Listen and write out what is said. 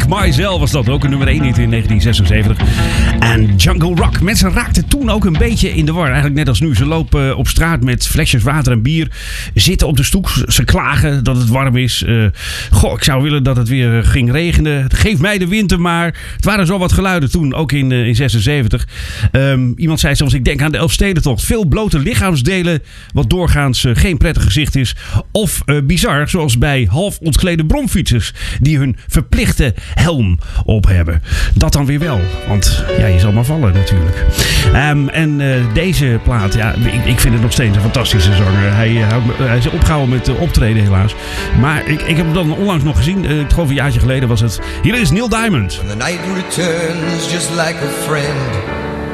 Myself was dat ook een nummer 1 hit in 1976. En Jungle Rock. Mensen raakten toen ook een beetje in de war. Eigenlijk net als nu. Ze lopen op straat met flesjes water en bier. Zitten op de stoep. Ze klagen dat het warm is. Ik zou willen dat het weer ging regenen. Geef mij de winter maar. Het waren zo wat geluiden toen. Ook in 76. Iemand zei zelfs, ik denk aan de Elfstedentocht. Veel blote lichaamsdelen. Wat doorgaans geen prettig gezicht is. Of bizar. Zoals bij half ontklede bromfietsers. Die hun verplichte helm op hebben. Dat dan weer wel. Want ja, je zal maar vallen natuurlijk. En deze plaat, ja, ik vind het nog steeds een fantastische zanger. Hij is opgehouden met optreden helaas. Maar ik heb hem dan onlangs nog gezien. Ik geloof een jaartje geleden was het. Hier is Neil Diamond. When the night returns just like a friend,